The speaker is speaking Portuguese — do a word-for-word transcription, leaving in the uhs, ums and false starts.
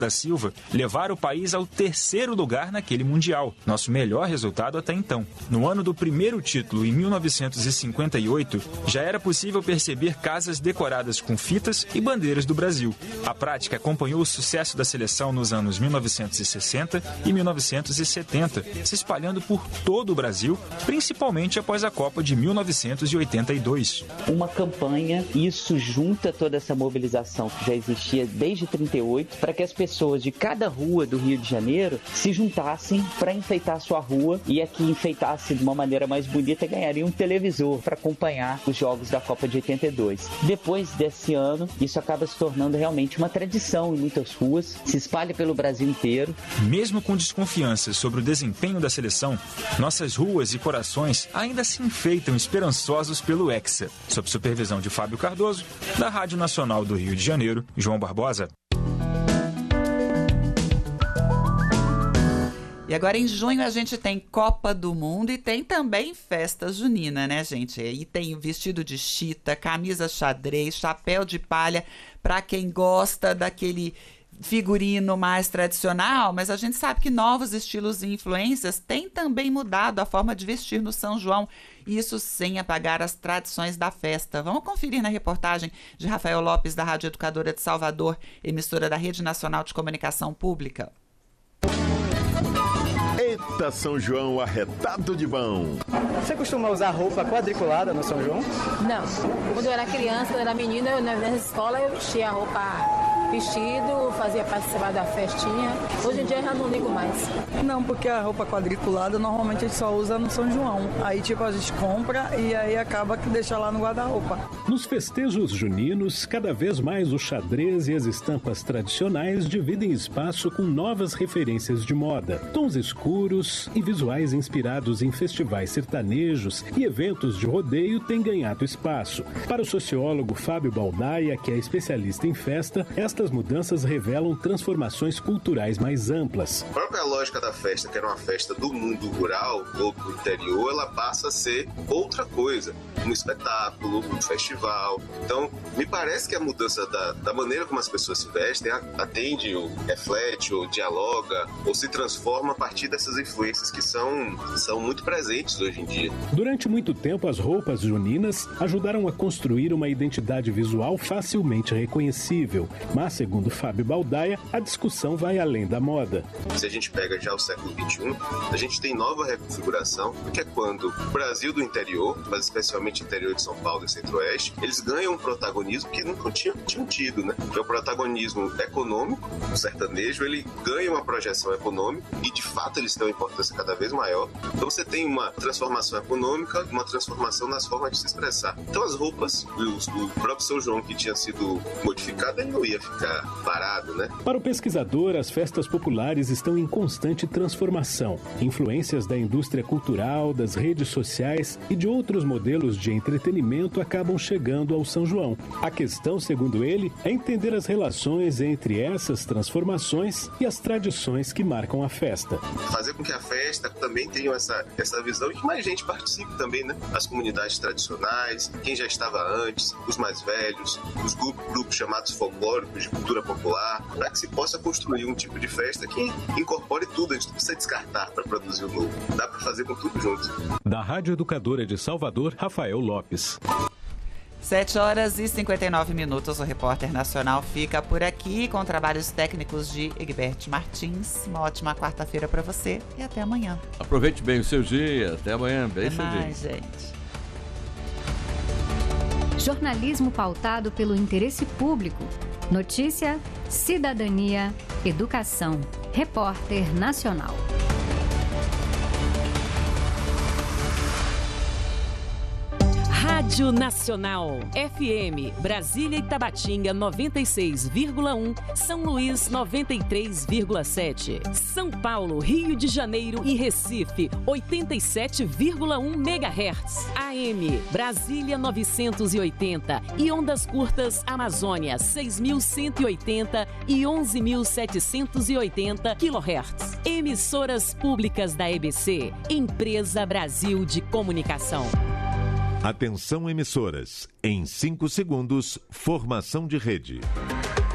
da Silva levaram o país ao terceiro lugar naquele Mundial, nosso melhor resultado até então. No ano do primeiro título, em mil novecentos e cinquenta e oito, já era possível perceber casas decoradas com fitas e bandeiras do Brasil. A prática acompanhou o sucesso da seleção nos anos mil novecentos e sessenta e mil novecentos e setenta, se espalhando por todo o Brasil, principalmente após a Copa de mil novecentos e oitenta e dois. Uma campanha, isso junta toda essa mobilização que já existia desde trinta e oito, para que as pessoas de cada rua do Rio de Janeiro se juntassem para enfeitar a sua rua, e a que enfeitasse de uma maneira mais bonita ganharia um televisor para acompanhar os jogos da Copa de oitenta e dois. Depois desse ano, isso acaba se tornando realmente uma tradição em muitas ruas, se espalha pelo Brasil inteiro. Mesmo com desconfianças sobre o desempenho da seleção, nossas ruas e corações ainda se enfeitam esperançosos pelo Hexa. Sob supervisão de Fábio Cardoso, da Rádio Nacional do Rio de Janeiro, João Barbosa. E agora em junho a gente tem Copa do Mundo e tem também festa junina, né, gente? E tem vestido de chita, camisa xadrez, chapéu de palha, para quem gosta daquele figurino mais tradicional, mas a gente sabe que novos estilos e influências têm também mudado a forma de vestir no São João, isso sem apagar as tradições da festa. Vamos conferir na reportagem de Rafael Lopes, da Rádio Educadora de Salvador, emissora da Rede Nacional de Comunicação Pública. Eita, São João arretado de bom. Você costuma usar roupa quadriculada no São João? Não. Quando eu era criança, quando eu era menina, eu, na escola eu vestia a roupa vestido, fazia participar da festinha. Hoje em dia eu já não ligo mais. Não, porque a roupa quadriculada normalmente a gente só usa no São João. Aí tipo a gente compra e aí acaba que deixa lá no guarda-roupa. Nos festejos juninos, cada vez mais o xadrez e as estampas tradicionais dividem espaço com novas referências de moda. Tons escuros e visuais inspirados em festivais sertanejos e eventos de rodeio têm ganhado espaço. Para o sociólogo Fábio Baldaia, que é especialista em festa, esta Estas mudanças revelam transformações culturais mais amplas. A própria lógica da festa, que era uma festa do mundo rural ou do interior, ela passa a ser outra coisa, um espetáculo, um festival. Então, me parece que a mudança da, da maneira como as pessoas se vestem atende, ou reflete, ou dialoga, ou se transforma a partir dessas influências que são, são muito presentes hoje em dia. Durante muito tempo, as roupas juninas ajudaram a construir uma identidade visual facilmente reconhecível, mas segundo Fábio Baldaia, a discussão vai além da moda. Se a gente pega já o século vinte e um, a gente tem nova reconfiguração, que é quando o Brasil do interior, mas especialmente o interior de São Paulo e Centro-Oeste, eles ganham um protagonismo que nunca tinham, tinham tido, né? Que é o protagonismo econômico. O sertanejo, ele ganha uma projeção econômica e, de fato, eles têm uma importância cada vez maior. Então você tem uma transformação econômica, uma transformação nas formas de se expressar. Então as roupas, o, o próprio São João que tinha sido modificado, ele não ia ficar parado, né? Para o pesquisador, as festas populares estão em constante transformação. Influências da indústria cultural, das redes sociais e de outros modelos de entretenimento acabam chegando ao São João. A questão, segundo ele, é entender as relações entre essas transformações e as tradições que marcam a festa. Fazer com que a festa também tenha essa, essa visão e que mais gente participe também, né? As comunidades tradicionais, quem já estava antes, os mais velhos, os grupos, grupos chamados folclóricos, de cultura popular, para que se possa construir um tipo de festa que incorpore tudo. A gente não precisa descartar para produzir o novo. Dá para fazer com tudo junto. Da Rádio Educadora de Salvador, Rafael Lopes. sete horas e cinquenta e nove minutos. O Repórter Nacional fica por aqui com trabalhos técnicos de Egberto Martins. Uma ótima quarta-feira para você e até amanhã. Aproveite bem o seu dia. Até amanhã. Bem até cedinho. mais, gente. Jornalismo pautado pelo interesse público. Notícia, cidadania, educação. Repórter Nacional. Rádio Nacional, F M, Brasília e Tabatinga noventa e seis vírgula um, São Luís noventa e três vírgula sete, São Paulo, Rio de Janeiro e Recife oitenta e sete vírgula um megahertz, A M, Brasília novecentos e oitenta e ondas curtas Amazônia seis mil cento e oitenta e onze mil setecentos e oitenta quilohertz. Emissoras públicas da E B C, Empresa Brasil de Comunicação. Atenção, emissoras. Em cinco segundos, formação de rede.